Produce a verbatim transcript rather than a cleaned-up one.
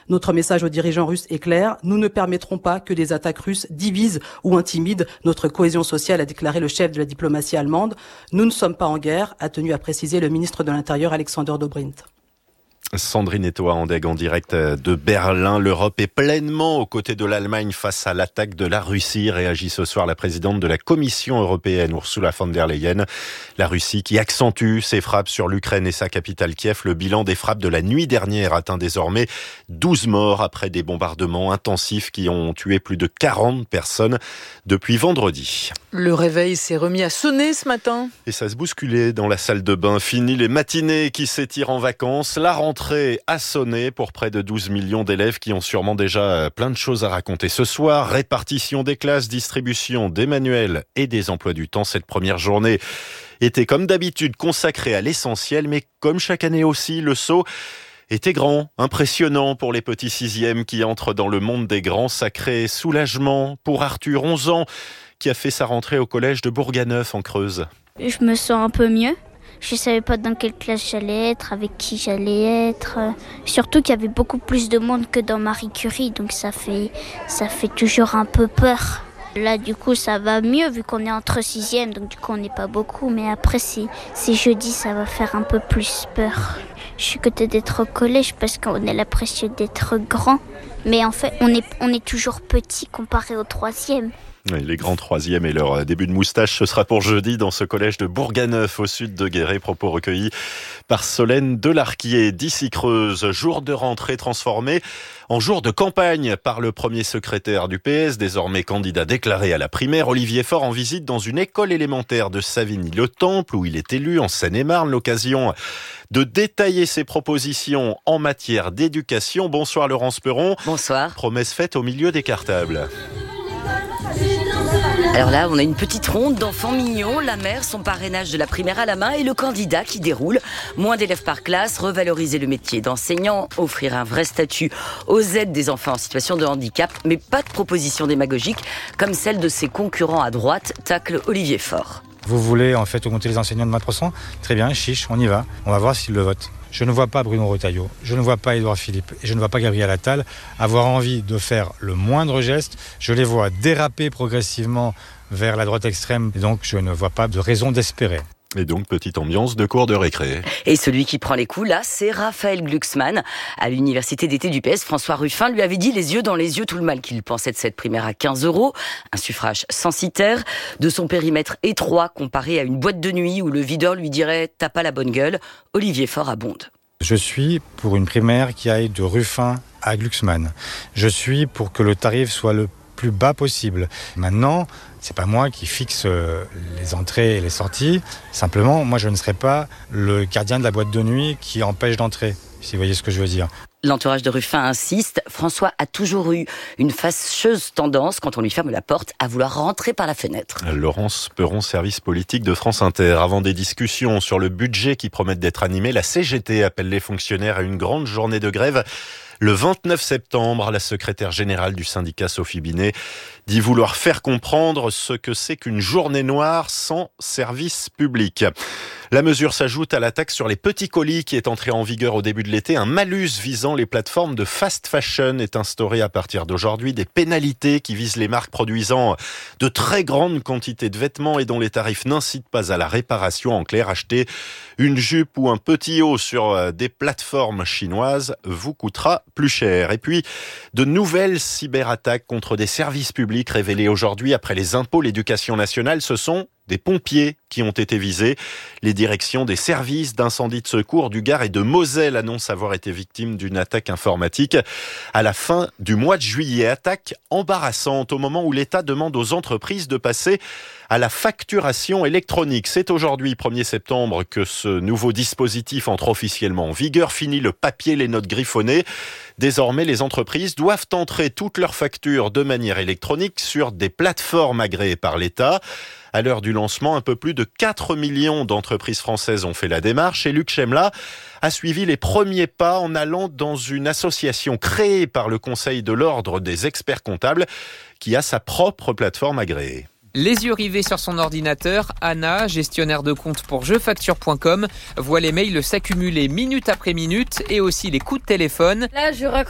Notre message aux dirigeants russes est clair. Nous ne permettrons pas que des attaques russes divisent ou intimident notre cohésion sociale, a déclaré le chef de la diplomatie allemande. Nous ne sommes pas en guerre, a tenu à préciser le ministre de l'Intérieur Alexander Dobrindt. Sandrine Etoa-Andegg en direct de Berlin. L'Europe est pleinement aux côtés de l'Allemagne face à l'attaque de la Russie. Réagit ce soir la présidente de la Commission européenne, Ursula von der Leyen. La Russie qui accentue ses frappes sur l'Ukraine et sa capitale Kiev. Le bilan des frappes de la nuit dernière atteint désormais douze morts après des bombardements intensifs qui ont tué plus de quarante personnes depuis vendredi. Le réveil s'est remis à sonner ce matin. Et ça se bousculait dans la salle de bain. Fini les matinées qui s'étirent en vacances. La rentrée a sonné pour près de douze millions d'élèves qui ont sûrement déjà plein de choses à raconter ce soir. Répartition des classes, distribution des manuels et des emplois du temps. Cette première journée était comme d'habitude consacrée à l'essentiel, mais comme chaque année aussi, le saut était grand, impressionnant pour les petits sixièmes qui entrent dans le monde des grands. Sacré soulagement pour Arthur, onze ans, qui a fait sa rentrée au collège de Bourganeuf en Creuse. Je me sens un peu mieux. Je savais pas dans quelle classe j'allais être, avec qui j'allais être. Surtout qu'il y avait beaucoup plus de monde que dans Marie Curie, donc ça fait, ça fait toujours un peu peur. Là, du coup, ça va mieux vu qu'on est entre sixième, donc du coup, on n'est pas beaucoup. Mais après, c'est, c'est jeudi, ça va faire un peu plus peur. Je suis contente d'être au collège parce qu'on a l'impression d'être grand. Mais en fait, on est, on est toujours petit comparé au troisième. Les grands troisièmes et leur début de moustache, ce sera pour jeudi dans ce collège de Bourganeuf au sud de Guéret. Propos recueillis par Solène Delarquier. D'ici Creuse, jour de rentrée transformé en jour de campagne par le premier secrétaire du P S, désormais candidat déclaré à la primaire. Olivier Faure en visite dans une école élémentaire de Savigny-le-Temple où il est élu en Seine-et-Marne. L'occasion de détailler ses propositions en matière d'éducation. Bonsoir Laurence Perron. Bonsoir. Promesse faite au milieu des cartables. Alors là, on a une petite ronde d'enfants mignons, la mère, son parrainage de la primaire à la main et le candidat qui déroule. Moins d'élèves par classe, revaloriser le métier d'enseignant, offrir un vrai statut aux aides des enfants en situation de handicap, mais pas de proposition démagogique comme celle de ses concurrents à droite, tacle Olivier Faure. Vous voulez en fait augmenter les enseignants de vingt pour cent ? Très bien, chiche, on y va. On va voir s'ils le votent. Je ne vois pas Bruno Retailleau, je ne vois pas Édouard Philippe et je ne vois pas Gabriel Attal avoir envie de faire le moindre geste. Je les vois déraper progressivement vers la droite extrême et donc je ne vois pas de raison d'espérer. Et donc, petite ambiance de cours de récré. Et celui qui prend les coups, là, c'est Raphaël Glucksmann. À l'université d'été du P S, François Ruffin lui avait dit les yeux dans les yeux tout le mal qu'il pensait de cette primaire à quinze euros. Un suffrage censitaire, de son périmètre étroit comparé à une boîte de nuit où le videur lui dirait « t'as pas la bonne gueule ». Olivier Faure abonde. Je suis pour une primaire qui aille de Ruffin à Glucksmann. Je suis pour que le tarif soit le plus bas possible. Maintenant, c'est pas moi qui fixe les entrées et les sorties. Simplement, moi, je ne serai pas le gardien de la boîte de nuit qui empêche d'entrer, si vous voyez ce que je veux dire. L'entourage de Ruffin insiste. François a toujours eu une fâcheuse tendance, quand on lui ferme la porte, à vouloir rentrer par la fenêtre. Laurence Perron, service politique de France Inter. Avant des discussions sur le budget qui promettent d'être animées, la C G T appelle les fonctionnaires à une grande journée de grève. Le vingt-neuf septembre, la secrétaire générale du syndicat Sophie Binet dit vouloir faire comprendre ce que c'est qu'une journée noire sans service public. La mesure s'ajoute à la taxe sur les petits colis qui est entrée en vigueur au début de l'été. Un malus visant les plateformes de fast fashion est instauré à partir d'aujourd'hui. Des pénalités qui visent les marques produisant de très grandes quantités de vêtements et dont les tarifs n'incitent pas à la réparation. En clair, acheter une jupe ou un petit haut sur des plateformes chinoises vous coûtera plus cher. Et puis, de nouvelles cyberattaques contre des services publics révélées aujourd'hui après les impôts, l'éducation nationale. Ce sont des pompiers qui ont été visés. Les directions des services d'incendie de secours du Gard et de Moselle annoncent avoir été victimes d'une attaque informatique à la fin du mois de juillet. Attaque embarrassante au moment où l'État demande aux entreprises de passer à la facturation électronique. C'est aujourd'hui, premier septembre, que ce nouveau dispositif entre officiellement en vigueur. Fini le papier, les notes griffonnées. Désormais, les entreprises doivent entrer toutes leurs factures de manière électronique sur des plateformes agréées par l'État. À l'heure du lancement, un peu plus de quatre millions d'entreprises françaises ont fait la démarche et Luc Chemla a suivi les premiers pas en allant dans une association créée par le Conseil de l'Ordre des experts comptables qui a sa propre plateforme agréée. Les yeux rivés sur son ordinateur, Anna, gestionnaire de compte pour jefacture point com, voit les mails s'accumuler minute après minute et aussi les coups de téléphone. Là, je raccroche